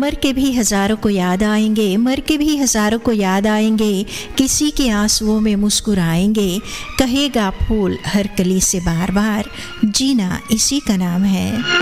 मर के भी हज़ारों को याद आएंगे, मर के भी हज़ारों को याद आएंगे, किसी के आंसुओं में मुस्कुराएंगे, कहेगा फूल हर कली से बार बार, जीना इसी का नाम है।